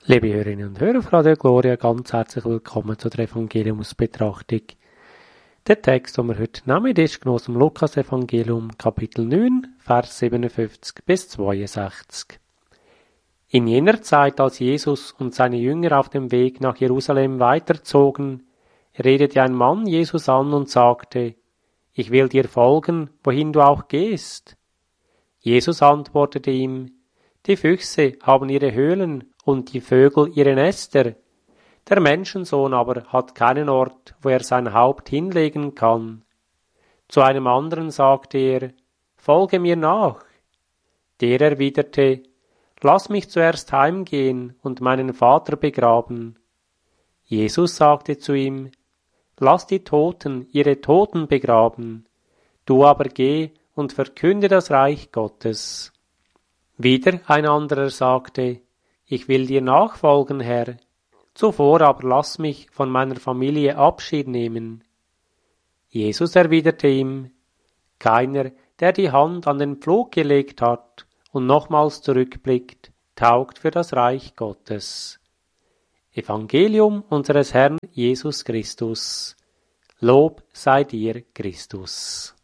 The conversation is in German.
Liebe Hörerinnen und Hörer von Radio Gloria, ganz herzlich willkommen zur Evangeliumsbetrachtung. Der Text, den wir heute nehmen, ist genommen aus dem Lukas-Evangelium, Kapitel 9, Vers 57 bis 62. In jener Zeit, als Jesus und seine Jünger auf dem Weg nach Jerusalem weiterzogen, redete ein Mann Jesus an und sagte: Ich will dir folgen, wohin du auch gehst. Jesus antwortete ihm: Die Füchse haben ihre Höhlen und die Vögel ihre Nester. Der Menschensohn aber hat keinen Ort, wo er sein Haupt hinlegen kann. Zu einem anderen sagte er: Folge mir nach. Der erwiderte: Lass mich zuerst heimgehen und meinen Vater begraben. Jesus sagte zu ihm: Lass die Toten ihre Toten begraben. Du aber geh und verkünde das Reich Gottes. Wieder ein anderer sagte: Ich will dir nachfolgen, Herr. Zuvor aber lass mich von meiner Familie Abschied nehmen. Jesus erwiderte ihm: Keiner, der die Hand an den Pflug gelegt hat und nochmals zurückblickt, taugt für das Reich Gottes. Evangelium unseres Herrn Jesus Christus. Lob sei dir, Christus.